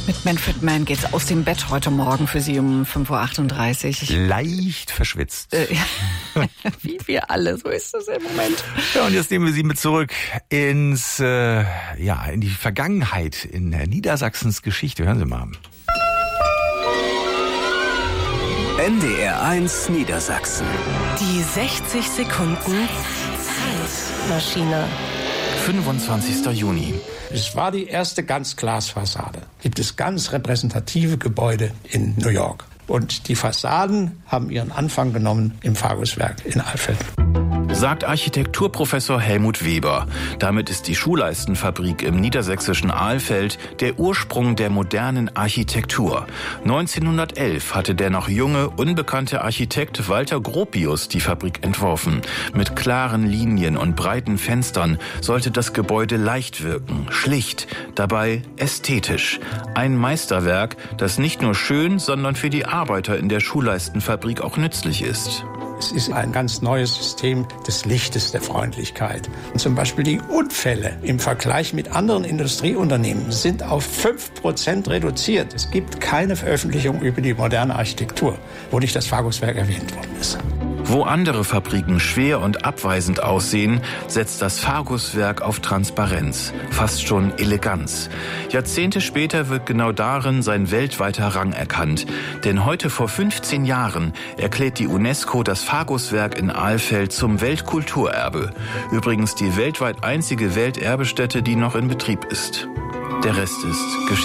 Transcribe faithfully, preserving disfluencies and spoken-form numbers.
Mit Manfred Mann geht's aus dem Bett heute Morgen für Sie um fünf Uhr achtunddreißig. Leicht verschwitzt. Äh, ja. Wie wir alle, so ist es im Moment. Ja, und jetzt nehmen wir Sie mit zurück ins, äh, ja, in die Vergangenheit, in Niedersachsens Geschichte. Hören Sie mal. N D R eins Niedersachsen. Die sechzig Sekunden Zeitmaschine. fünfundzwanzigster Juni. Es war die erste Ganzglasfassade. Gibt es ganz repräsentative Gebäude in New York. Und die Fassaden haben ihren Anfang genommen im Farguswerk in Alfeld. Sagt Architekturprofessor Helmut Weber. Damit ist die Schuhleistenfabrik im niedersächsischen Alfeld der Ursprung der modernen Architektur. neunzehnhundertelf hatte der noch junge, unbekannte Architekt Walter Gropius die Fabrik entworfen. Mit klaren Linien und breiten Fenstern sollte das Gebäude leicht wirken, schlicht, dabei ästhetisch. Ein Meisterwerk, das nicht nur schön, sondern für die Arbeiter in der Schuhleistenfabrik auch nützlich ist. Es ist ein ganz neues System des Lichtes, der Freundlichkeit. Und zum Beispiel die Unfälle im Vergleich mit anderen Industrieunternehmen sind auf fünf Prozent reduziert. Es gibt keine Veröffentlichung über die moderne Architektur, wo nicht das Farguswerk erwähnt worden ist. Wo andere Fabriken schwer und abweisend aussehen, setzt das Farguswerk auf Transparenz, fast schon Eleganz. Jahrzehnte später wird genau darin sein weltweiter Rang erkannt. Denn heute vor fünfzehn Jahren erklärt die UNESCO das Farguswerk in Alfeld zum Weltkulturerbe. Übrigens die weltweit einzige Welterbestätte, die noch in Betrieb ist. Der Rest ist Geschichte.